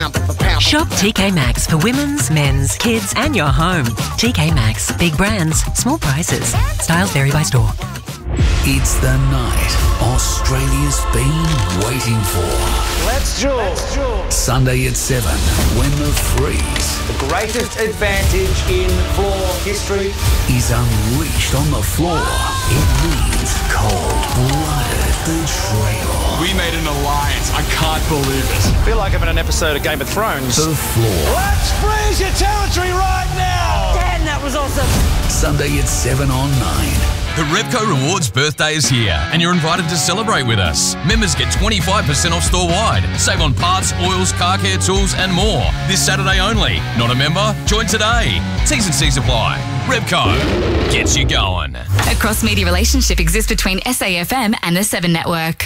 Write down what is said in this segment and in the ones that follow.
Shop TK Maxx for women's, men's, kids and your home. TK Maxx. Big brands, small prices. Styles vary by store. It's the night Australia's been waiting for. Let's duel. Sunday at 7, when the freeze The greatest advantage in floor history is unleashed on the floor. It means cold-blooded betrayal. We made an alliance. I can't believe it. I feel like I'm in an episode of Game of Thrones. The floor. Let's freeze your territory right now! Damn, that was awesome. Sunday at 7 on 9. The Repco Rewards birthday is here and you're invited to celebrate with us. Members get 25% off store-wide. Save on parts, oils, car care tools and more. This Saturday only. Not a member? Join today. T's and C's apply. Repco gets you going. A cross-media relationship exists between SAFM and the 7 Network.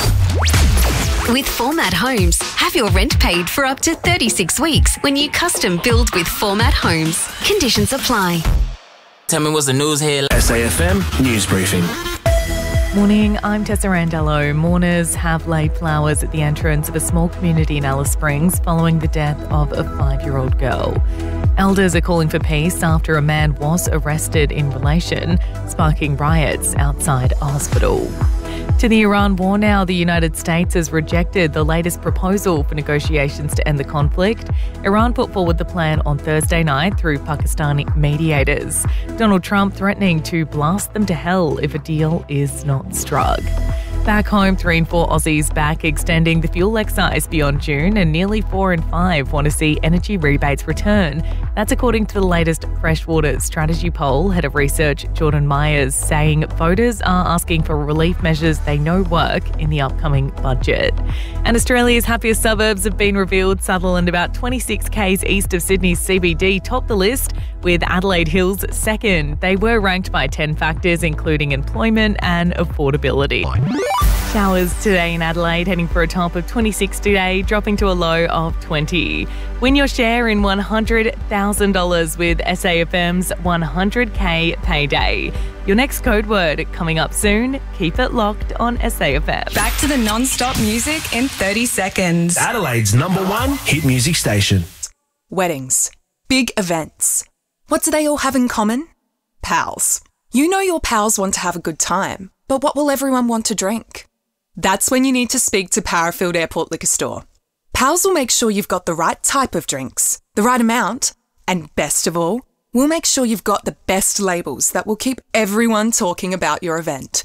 With Format Homes, have your rent paid for up to 36 weeks when you custom build with Format Homes. Conditions apply. Tell me what's the news here. SAFM News Briefing. Morning, I'm Tessa Randello. Mourners have laid flowers at the entrance of a small community in Alice Springs following the death of a 5-year-old girl. Elders are calling for peace after a man was arrested in relation, sparking riots outside a hospital. To the Iran war now, the United States has rejected the latest proposal for negotiations to end the conflict. Iran put forward the plan on Thursday night through Pakistani mediators. Donald Trump threatening to blast them to hell if a deal is not struck. Back home, 3 in 4 Aussies back extending the fuel excise beyond June, and nearly 4 in 5 want to see energy rebates return. That's according to the latest Freshwater Strategy poll. Head of Research Jordan Myers saying voters are asking for relief measures they know work in the upcoming budget. And Australia's happiest suburbs have been revealed. Sutherland, about 26 k's east of Sydney's CBD, topped the list, with Adelaide Hills second. They were ranked by 10 factors, including employment and affordability. Showers today in Adelaide, heading for a top of 26 today, dropping to a low of 20. Win your share in $100,000 with SAFM's 100K Payday. Your next code word coming up soon. Keep it locked on SAFM. Back to the non-stop music in 30 seconds. Adelaide's #1 hit music station. Weddings. Big events. What do they all have in common? Pals. You know your pals want to have a good time, but what will everyone want to drink? That's when you need to speak to Parafield Airport Liquor Store. Pals will make sure you've got the right type of drinks, the right amount, and best of all, we'll make sure you've got the best labels that will keep everyone talking about your event.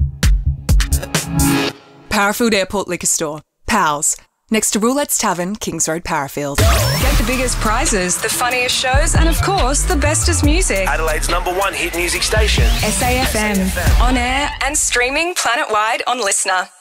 Parafield Airport Liquor Store. Pals. Next to Roulette's Tavern, Kings Road, Parafield. Get the biggest prizes, the funniest shows, and of course, the bestest music. Adelaide's #1 hit music station. SAFM. On air and streaming planet-wide on Listener.